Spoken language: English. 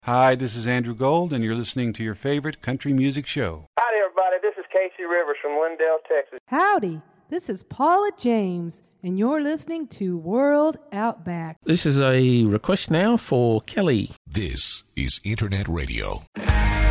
Hi, this is Andrew Gold, and you're listening to your favorite country music show. Howdy, everybody. This is Casey Rivers from Lindale, Texas. Howdy, this is Paula James, and you're listening to World Outback. This is a request now for Kelly. This is Internet Radio.